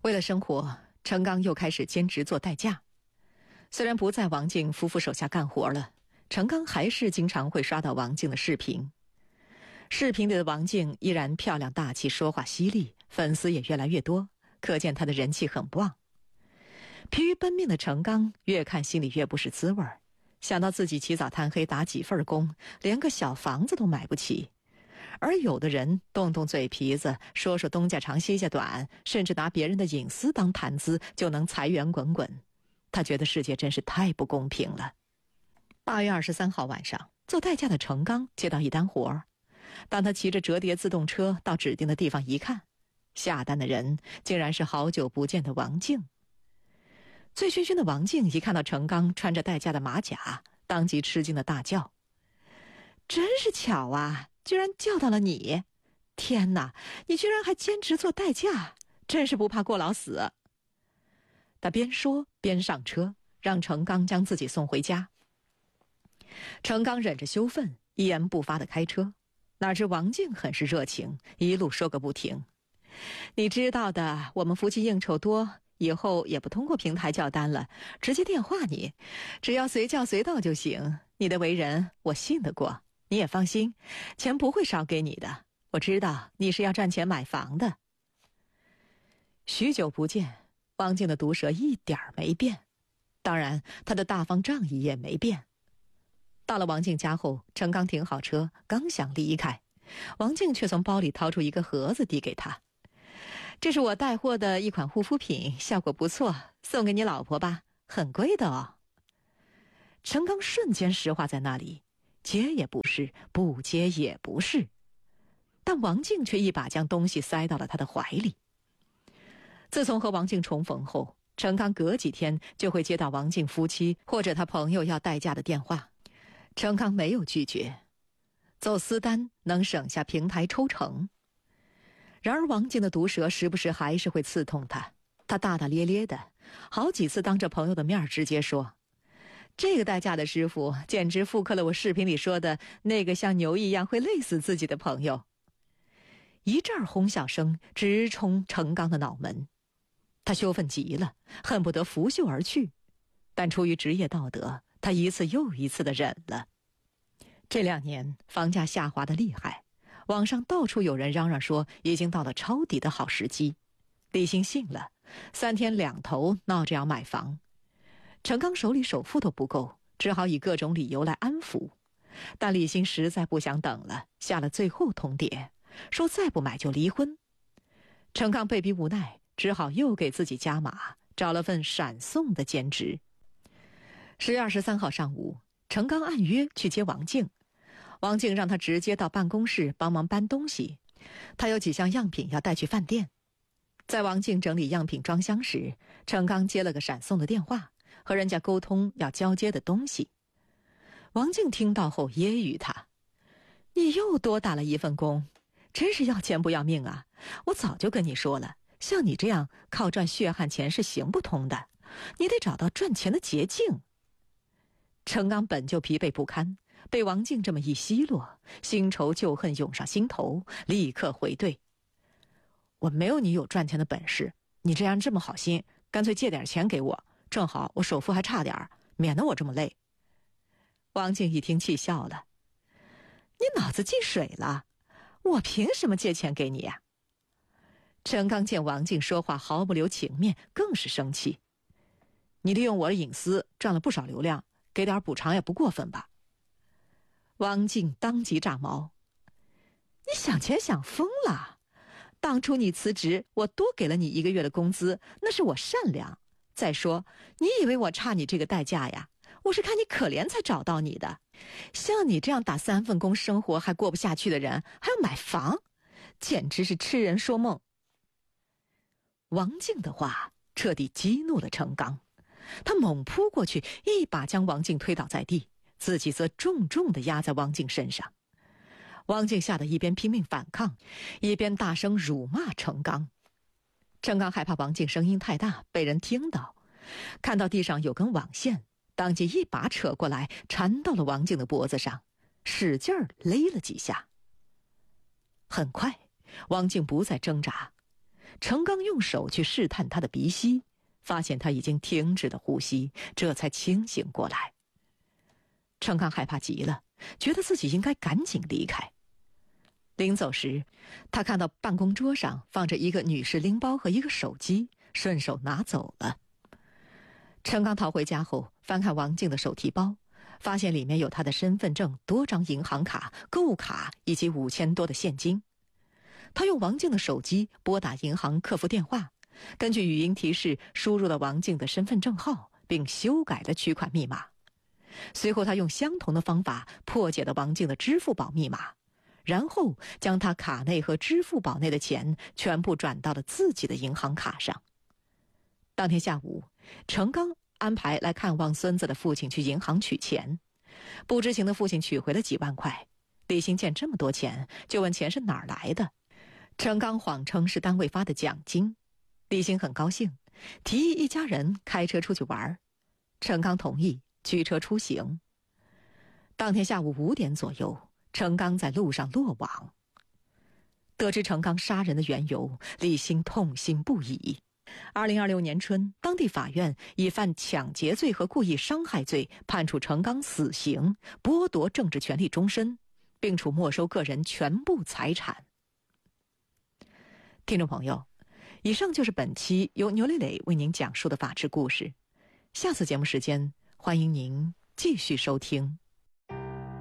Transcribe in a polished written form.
为了生活，程刚又开始兼职做代驾。虽然不在王静夫妇手下干活了，程刚还是经常会刷到王静的视频。视频里的王静依然漂亮大气，说话犀利，粉丝也越来越多，可见她的人气很旺。疲于奔命的程刚越看心里越不是滋味，想到自己起早贪黑打几份工，连个小房子都买不起，而有的人动动嘴皮子，说说东家长西家短，甚至拿别人的隐私当谈资，就能财源滚滚。他觉得世界真是太不公平了。8月23号晚上，做代驾的程刚接到一单活，当他骑着折叠自动车到指定的地方一看，下单的人竟然是好久不见的王静。醉醺醺的王静一看到程刚穿着代驾的马甲，当即吃惊的大叫：真是巧啊，居然叫到了你！天哪，你居然还兼职做代驾，真是不怕过劳死。他边说边上车，让程刚将自己送回家。程刚忍着羞愤，一言不发地开车，哪知王静很是热情，一路说个不停。你知道的，我们夫妻应酬多，以后也不通过平台叫单了，直接电话你，只要随叫随到就行。你的为人我信得过，你也放心，钱不会少给你的。我知道你是要赚钱买房的。许久不见，王静的毒舌一点儿没变，当然他的大方仗义也没变。到了王静家后，程刚停好车，刚想离开，王静却从包里掏出一个盒子递给他。这是我带货的一款护肤品，效果不错，送给你老婆吧，很贵的哦。程刚瞬间石化在那里，接也不是，不接也不是，但王静却一把将东西塞到了他的怀里。自从和王静重逢后，程刚隔几天就会接到王静夫妻或者他朋友要代驾的电话，程刚没有拒绝，走私单能省下平台抽成。然而王静的毒舌时不时还是会刺痛他，他大大咧咧的，好几次当着朋友的面直接说，这个代驾的师傅简直复刻了我视频里说的那个像牛一样会累死自己的朋友。一阵哄笑声直冲程刚的脑门，他羞愤极了，恨不得拂袖而去，但出于职业道德，他一次又一次地忍了。这2年房价下滑得厉害，网上到处有人嚷嚷说已经到了抄底的好时机。李欣信了，3天2头闹着要买房。程刚手里首付都不够，只好以各种理由来安抚。但李欣实在不想等了，下了最后通牒，说再不买就离婚。程刚被逼无奈，只好又给自己加码，找了份闪送的兼职。10月23号上午，程刚按约去接王静，王静让他直接到办公室帮忙搬东西，他有几项样品要带去饭店。在王静整理样品装箱时，程刚接了个闪送的电话，和人家沟通要交接的东西。王静听到后揶揄他，你又多打了一份工，真是要钱不要命啊！我早就跟你说了，像你这样靠赚血汗钱是行不通的，你得找到赚钱的捷径。程刚本就疲惫不堪，被王静这么一奚落，新仇旧恨涌上心头，立刻回怼，我没有你有赚钱的本事，你这样这么好心，干脆借点钱给我，正好我首付还差点，免得我这么累。王静一听气笑了，你脑子进水了，我凭什么借钱给你呀？程刚见王静说话毫不留情面，更是生气，你利用我的隐私赚了不少流量，给点补偿也不过分吧？王静当即炸毛，你想钱想疯了，当初你辞职，我多给了你1个月的工资，那是我善良。再说，你以为我差你这个代驾呀？我是看你可怜才找到你的。像你这样打3份工生活还过不下去的人，还要买房，简直是痴人说梦。王静的话彻底激怒了程刚，他猛扑过去，一把将王静推倒在地，自己则重重地压在王静身上。王静吓得一边拼命反抗，一边大声辱骂程刚。程刚害怕王静声音太大被人听到，看到地上有根网线，当即一把扯过来，缠到了王静的脖子上，使劲儿勒了几下。很快，王静不再挣扎， 程刚用手去试探他的鼻息，发现他已经停止了呼吸，这才清醒过来。程刚害怕极了，觉得自己应该赶紧离开。临走时，他看到办公桌上放着一个女士拎包和一个手机，顺手拿走了。程刚逃回家后，翻看王静的手提包，发现里面有他的身份证、多张银行卡、购物卡以及5000多的现金。他用王静的手机拨打银行客服电话，根据语音提示输入了王静的身份证号，并修改了取款密码。随后他用相同的方法破解了王静的支付宝密码，然后将他卡内和支付宝内的钱全部转到了自己的银行卡上。当天下午，程刚安排来看望孙子的父亲去银行取钱，不知情的父亲取回了几万块。李兴见这么多钱，就问钱是哪儿来的。程刚谎称是单位发的奖金。李兴很高兴，提议一家人开车出去玩。程刚同意，驱车出行。当天下午5点左右，程刚在路上落网。得知程刚杀人的缘由，李兴痛心不已。2026年春，当地法院以犯抢劫罪和故意伤害罪判处程刚死刑，剥夺政治权利终身，并处没收个人全部财产。听众朋友，以上就是本期由牛磊磊为您讲述的法治故事。下次节目时间，欢迎您继续收听。